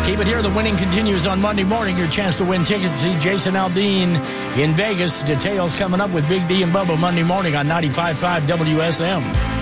Keep it here. The winning continues on Monday morning. Your chance to win tickets to see Jason Aldean in Vegas. Details coming up with Big D and Bubba Monday morning on 95.5 WSM.